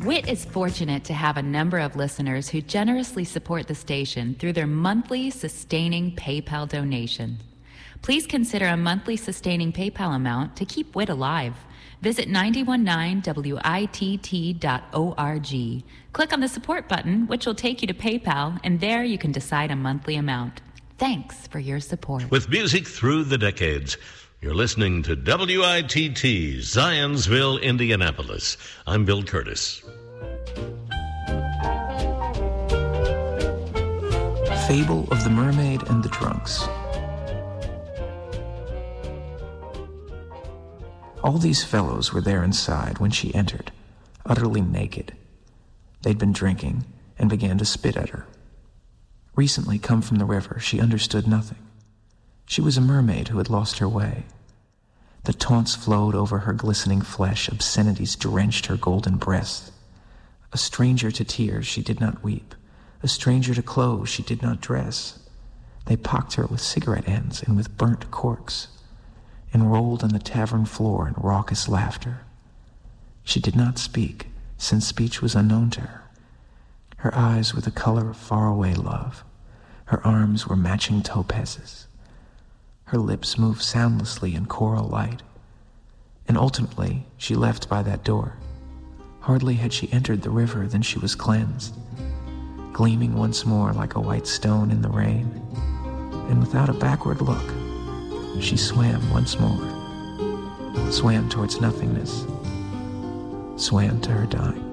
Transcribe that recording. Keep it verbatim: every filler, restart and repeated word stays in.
WIT is fortunate to have a number of listeners who generously support the station through their monthly sustaining PayPal donation. Please consider a monthly sustaining PayPal amount to keep WIT alive. Visit nine one nine W I T T dot org. Click on the support button, which will take you to PayPal, and there you can decide a monthly amount. Thanks for your support. With music through the decades, you're listening to W I T T, Zionsville, Indianapolis. I'm Bill Curtis. Fable of the Mermaid and the Drunks. All these fellows were there inside when she entered, utterly naked. They'd been drinking and began to spit at her. Recently come from the river, she understood nothing. She was a mermaid who had lost her way. The taunts flowed over her glistening flesh, obscenities drenched her golden breasts. A stranger to tears, she did not weep. A stranger to clothes, she did not dress. They pocked her with cigarette ends and with burnt corks, enrolled on the tavern floor in raucous laughter. She did not speak, since speech was unknown to her. Her eyes were the color of faraway love. Her arms were matching topazes. Her lips moved soundlessly in choral light. And ultimately, she left by that door. Hardly had she entered the river than she was cleansed, gleaming once more like a white stone in the rain. And without a backward look, she swam once more, swam towards nothingness, swam to her dying.